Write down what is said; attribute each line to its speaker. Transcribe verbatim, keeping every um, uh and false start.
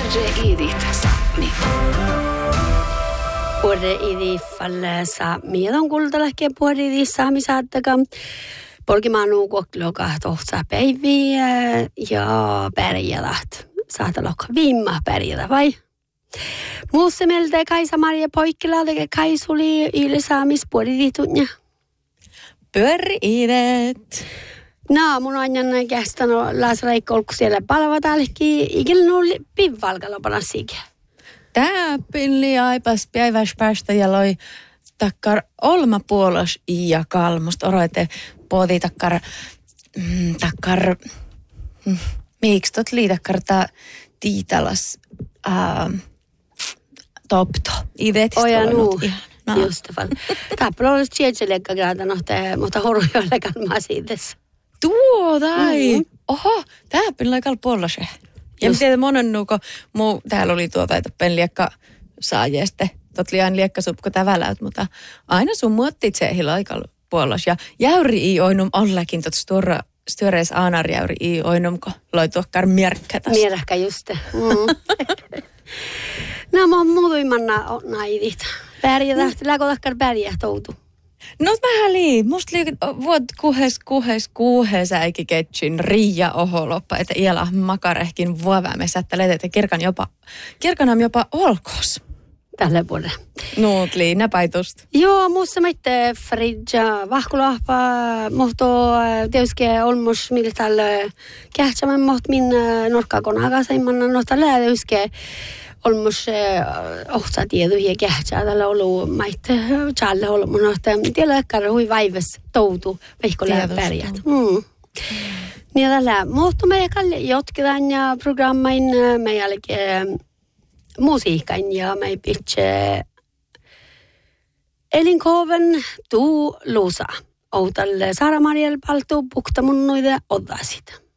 Speaker 1: Puhre idit Sápmi.
Speaker 2: Puhre idit falle Sápmi. Ja ton kultalahkeen puhre idit Sápmi saattaka. Polkimaanu kokkiloka tohtsaa päiviä ja pärjätät. Saataloka viimma pärjätä vai? Muussa meiltä Kaisa-Maria Poikkila teke Kaisuli yli Saamis puhre iditutnya.
Speaker 3: Puhre idit.
Speaker 2: No, mun on aina kästänyt laasraikkoulku siellä palvatalki. Ikinä oli pivvalkalla panasikin.
Speaker 3: Tää pilli aipas päiväs päästä ja loi takkar olma puolos ja kalmusta. Oroite pooti takkar, mm, takkar, mm, miksi tot lii takkar ta tiitalas äh, topto. Ideetistä
Speaker 2: Oja nuu,
Speaker 3: no.
Speaker 2: just det fall. Tappalo olisi tjeitselekka grada nohte, mutta horujoillekan mä siitässä.
Speaker 3: Tuo tai.
Speaker 2: Mm-hmm.
Speaker 3: Oho, tää pilli aikal puolose. Ja miten monen nuuko, muu, täällä oli tuota, että pen liekka saajeste. Tot liian liekka supko täväläyt, mutta aina sun muottit se hilaikalla puolos. Ja jäyri i oinum ollakin tot stora störes aanar jäyri i oinum, ko loi tuokkar mierkkätäs.
Speaker 2: Mierkkä just. Mm. No mä oon muutuimanna naivit. Pärjätä, läkö takkar pärjää toutu.
Speaker 3: No vähän lii. Musta liikin vuot kuhes, kuhes, kuhes äiki ketsin riia oholoppa, että iällä makarehkin vuovämessä, että letet ja kirkan jopa, kirkanam jopa olkos.
Speaker 2: Tällä puolella.
Speaker 3: Nuut lii, näpäitusta.
Speaker 2: Joo, muussa meitte fridja, vahkulahpa, mohto teuske olmus, millä tällä kähtsämän moht min norkkakon hakaseimmanna, no tällä teuske olmus ohtsa tietu ja kähtsää tällä olu maitte tjalle olmun, että tiellä ekkar hui vaives toutu, veikko lää pärjät. Mm. Niin tällä mohto meidän jotkitaan ja programmain meidän jälkeen musiikkain ja me pitche elinkoven tuu luusa. Outalle Saara-Mariel paltuu pukta mun noide odasit.